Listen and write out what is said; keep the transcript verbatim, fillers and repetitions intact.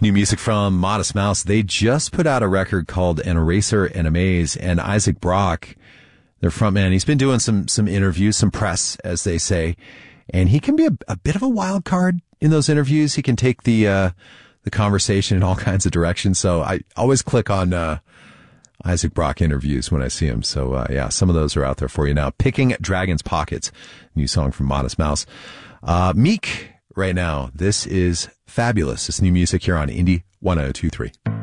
New music from Modest Mouse. They just put out a record called An Eraser and a Maze, and Isaac Brock, their frontman, he's been doing some some interviews, some press, as they say, and he can be a, a bit of a wild card in those interviews. He can take the uh, the conversation in all kinds of directions. So I always click on uh, Isaac Brock interviews when I see him. So uh, yeah, some of those are out there for you now. Picking Dragon's Pockets, new song from Modest Mouse. Uh, Meek right now. This is Fabulous. It's new music here on Indie one oh two three.